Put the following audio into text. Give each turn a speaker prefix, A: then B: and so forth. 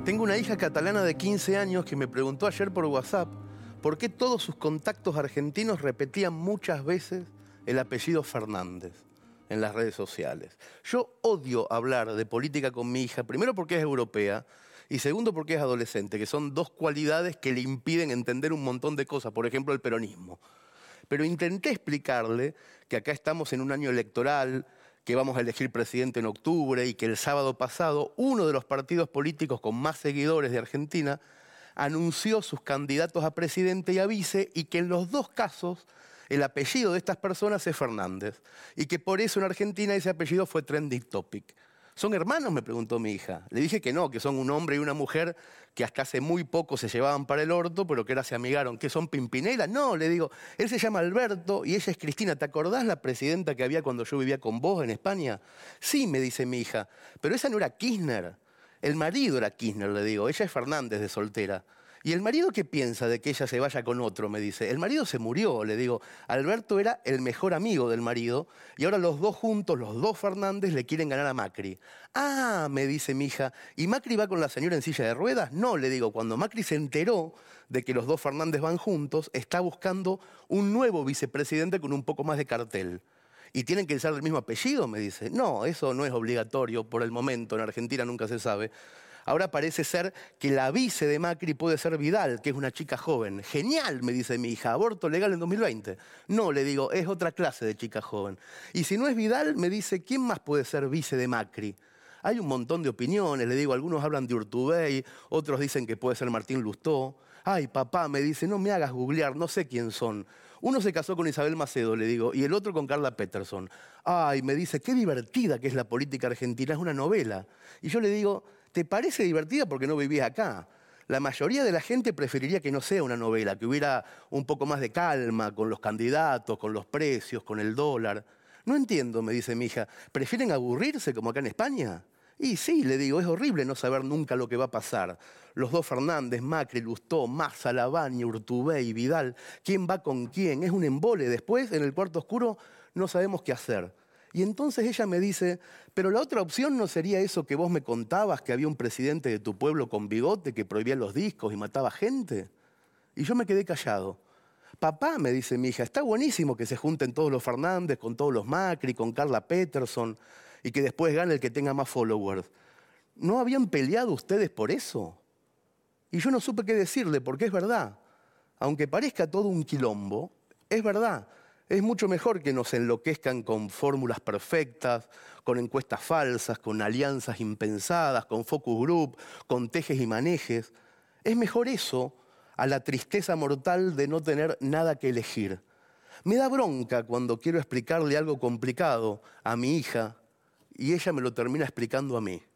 A: Tengo una hija catalana de 15 años que me preguntó ayer por WhatsApp por qué todos sus contactos argentinos repetían muchas veces el apellido Fernández en las redes sociales. Yo odio hablar de política con mi hija, primero porque es europea y segundo porque es adolescente, que son dos cualidades que le impiden entender un montón de cosas, por ejemplo el peronismo. Pero intenté explicarle que acá estamos en un año electoral, que vamos a elegir presidente en octubre y que el sábado pasado uno de los partidos políticos con más seguidores de Argentina anunció sus candidatos a presidente y a vice y que en los dos casos el apellido de estas personas es Fernández y que por eso en Argentina ese apellido fue trending topic. ¿Son hermanos?, me preguntó mi hija. Le dije que no, que son un hombre y una mujer que hasta hace muy poco se llevaban para el orto, pero que ahora se amigaron. ¿Qué son, Pimpinela? No, le digo, él se llama Alberto y ella es Cristina. ¿Te acordás la presidenta que había cuando yo vivía con vos en España? Sí, me dice mi hija, pero esa no era Kirchner. El marido era Kirchner, le digo, ella es Fernández de soltera. ¿Y el marido qué piensa de que ella se vaya con otro?, me dice. El marido se murió, le digo. Alberto era el mejor amigo del marido y ahora los dos juntos, los dos Fernández, le quieren ganar a Macri. Ah, me dice mi hija, ¿y Macri va con la señora en silla de ruedas? No, le digo, cuando Macri se enteró de que los dos Fernández van juntos, está buscando un nuevo vicepresidente con un poco más de cartel. ¿Y tienen que ser del mismo apellido?, me dice. No, eso no es obligatorio por el momento, en Argentina nunca se sabe. Ahora parece ser que la vice de Macri puede ser Vidal, que es una chica joven. Genial, me dice mi hija, aborto legal en 2020. No, le digo, es otra clase de chica joven. Y si no es Vidal, me dice, ¿quién más puede ser vice de Macri? Hay un montón de opiniones, le digo, algunos hablan de Urtubey, otros dicen que puede ser Martín Lustó. Ay, papá, me dice, no me hagas googlear, no sé quién son. Uno se casó con Isabel Macedo, le digo, y el otro con Carla Peterson. Ay, me dice, qué divertida que es la política argentina, es una novela. Y yo le digo, ¿te parece divertida porque no vivís acá? La mayoría de la gente preferiría que no sea una novela, que hubiera un poco más de calma con los candidatos, con los precios, con el dólar. No entiendo, me dice mi hija, ¿prefieren aburrirse como acá en España? Y sí, le digo, es horrible no saber nunca lo que va a pasar. Los dos Fernández, Macri, Lustó, Massa, Lavagna, Urtubey, Vidal, ¿quién va con quién? Es un embole. Después, en el cuarto oscuro, no sabemos qué hacer. Y entonces ella me dice, pero la otra opción no sería eso que vos me contabas, que había un presidente de tu pueblo con bigote que prohibía los discos y mataba gente. Y yo me quedé callado. Papá, me dice mi hija, está buenísimo que se junten todos los Fernández con todos los Macri, con Carla Peterson y que después gane el que tenga más followers. ¿No habían peleado ustedes por eso? Y yo no supe qué decirle, porque es verdad. Aunque parezca todo un quilombo, es verdad. Es mucho mejor que nos enloquezcan con fórmulas perfectas, con encuestas falsas, con alianzas impensadas, con focus group, con tejes y manejes. Es mejor eso a la tristeza mortal de no tener nada que elegir. Me da bronca cuando quiero explicarle algo complicado a mi hija y ella me lo termina explicando a mí.